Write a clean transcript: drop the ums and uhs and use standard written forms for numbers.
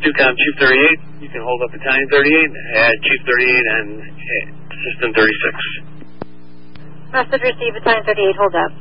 2Com Chief 38, you can hold up Battalion 38, add Chief 38 and System 36. Message received, Battalion 38, hold up.